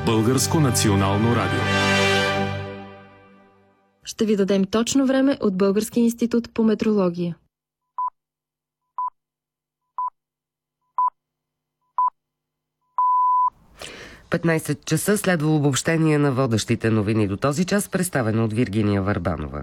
Българско национално радио. Ще ви дадем точно време от Българския институт по метрология. – 15 часа следва обобщение на водещите новини до този час, представено от Виргиния Върбанова.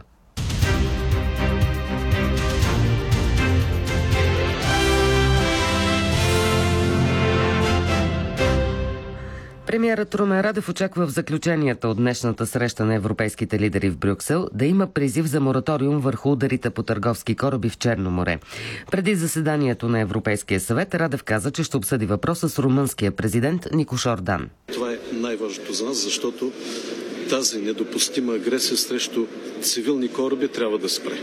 Премиерът Румен Радев очаква в заключенията от днешната среща на европейските лидери в Брюксел да има призив за мораториум върху ударите по търговски кораби в Черно море. Преди заседанието на Европейския съвет Радев каза, че ще обсъди въпроса с румънския президент Никош Ордан. Това е най-важното за нас, защото тази недопустима агресия срещу цивилни кораби трябва да спре.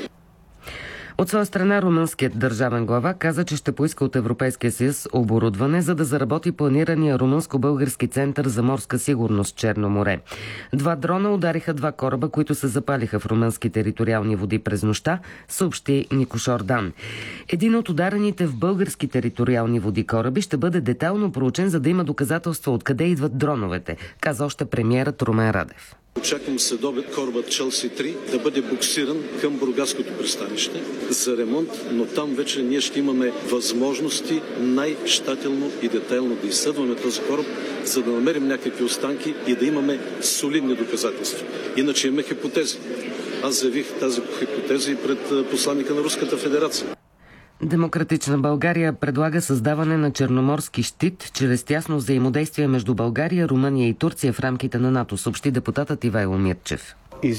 От своя страна румънският държавен глава каза, че ще поиска от Европейския съюз оборудване, за да заработи планирания румънско-български център за морска сигурност в Черно море. 2 дрона удариха 2 кораба, които се запалиха в румънски териториални води през нощта, съобщи Никош Ордан. Един от ударените в български териториални води кораби ще бъде детайлно проучен, за да има доказателства откъде идват дроновете, каза още премиерът Румен Радев. Очаквам следобед корабът Челси 3 да бъде буксиран към Бургаското пристанище за ремонт, но там вече ние ще имаме възможности най-щателно и детайлно да изследваме този кораб, за да намерим някакви останки и да имаме солидни доказателства. Иначе имаме хипотези. Аз заявих тази хипотеза и пред посланника на Руската федерация. Демократична България предлага създаване на черноморски щит чрез тясно взаимодействие между България, Румъния и Турция в рамките на НАТО, съобщи депутатът Ивайло Мирчев.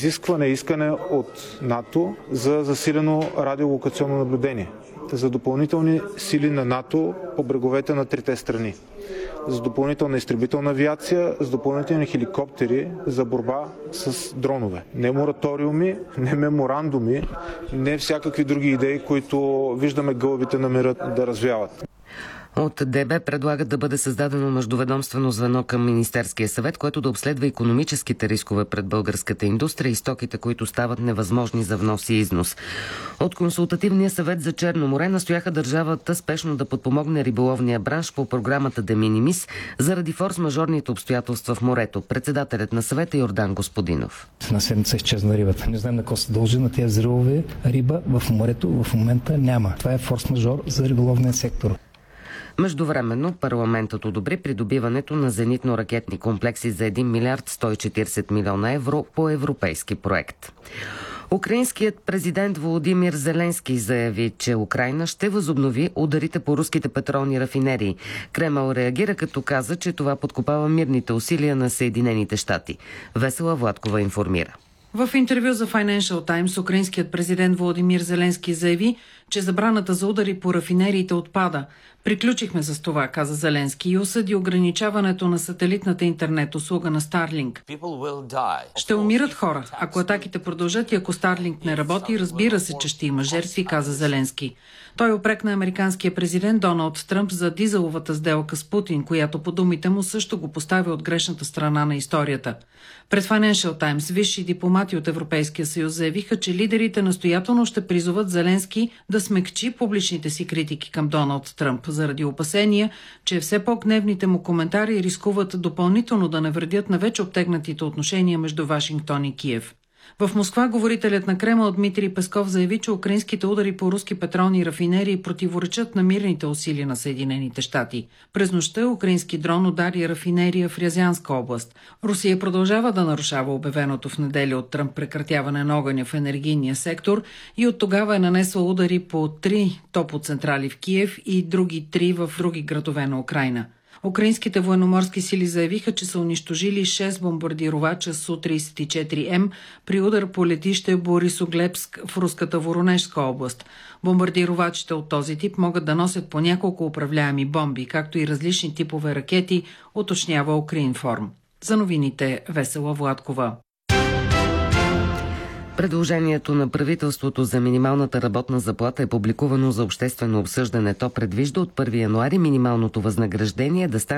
Искане от НАТО за засилено радиолокационно наблюдение, за допълнителни сили на НАТО по бреговете на 3 страни, за допълнителна изтребителна авиация, за допълнителни хеликоптери за борба с дронове. Не мораториуми, не меморандуми, не всякакви други идеи, които виждаме гълъбите на мира да развяват. От ДБ предлагат да бъде създадено междуведомствено звено към Министерския съвет, което да обследва икономическите рискове пред българската индустрия и стоките, които стават невъзможни за внос и износ. От Консултативния съвет за Черно море настояха държавата спешно да подпомогне риболовния бранш по програмата De Minimis заради форс-мажорните обстоятелства в морето. Председателят на съвета Йордан Господинов. На седмица изчезна рибата. Не знаем на какво се дължи на тези взривове. Риба в морето в момента няма. Това е форс-мажор за риболовния сектор. Междувременно парламентът одобри придобиването на зенитно-ракетни комплекси за 1 милиард 140 милиона евро по европейски проект. Украинският президент Володимир Зеленски заяви, че Украйна ще възобнови ударите по руските петролни рафинерии. Кремъл реагира, като каза, че това подкопава мирните усилия на Съединените щати. Весела Владкова информира. В интервю за Financial Times украинският президент Володимир Зеленски заяви, че забраната за удари по рафинериите отпада. Приключихме с това, каза Зеленски, и осъди ограничаването на сателитната интернет услуга на Starlink. Ще умират хора. Ако атаките продължат и ако Starlink не работи, разбира се, че ще има жертви, каза Зеленски. Той упрекна американския президент Доналд Тръмп за дизеловата сделка с Путин, която по думите му също го поставя от грешната страна на историята. Пред Financial Times висши дипломати от Европейския съюз заявиха, че лидерите настоятелно ще призоват Зеленски да смекчи публичните си критики към Доналд Тръмп, заради опасения, че все по-гневните му коментари рискуват допълнително да навредят на вече обтегнатите отношения между Вашингтон и Киев. В Москва говорителят на Кремъл Дмитрий Песков заяви, че украинските удари по руски петролни рафинерии противоречат на мирните усилия на Съединените щати. През нощта украински дрон удари рафинерия в Рязанска област. Русия продължава да нарушава обявеното в неделя от Тръмп прекратяване на огъня в енергийния сектор и от тогава е нанесла удари по 3 топоцентрали в Киев и други 3 в други градове на Украйна. Украинските военноморски сили заявиха, че са унищожили 6 бомбардировача Су-34М при удар по летище Борисоглебск в руската Воронежска област. Бомбардировачите от този тип могат да носят по няколко управляеми бомби, както и различни типове ракети, уточнява Укринформ. За новините Весела Владкова. Предложението на правителството за минималната работна заплата е публикувано за обществено обсъждане. То предвижда от 1 януари минималното възнаграждение да стане